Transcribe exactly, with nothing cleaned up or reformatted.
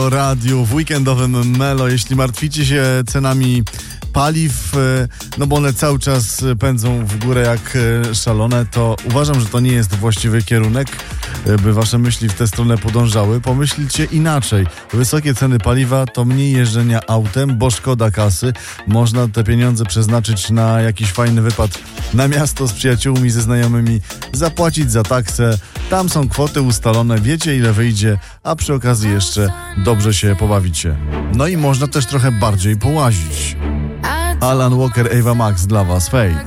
Halo Radio w weekendowym Melo. Jeśli martwicie się cenami paliw, no bo one cały czas pędzą w górę jak szalone, to uważam, że to nie jest właściwy kierunek, by wasze myśli w tę stronę podążały. Pomyślcie inaczej. Wysokie ceny paliwa to mniej jeżdżenia autem, bo szkoda kasy. Można te pieniądze przeznaczyć na jakiś fajny wypad na miasto z przyjaciółmi, ze znajomymi, zapłacić za taksę. Tam są kwoty ustalone, wiecie ile wyjdzie, a przy okazji jeszcze dobrze się pobawicie. No i można też trochę bardziej połazić. Alan Walker, Ava Max dla was, Fate.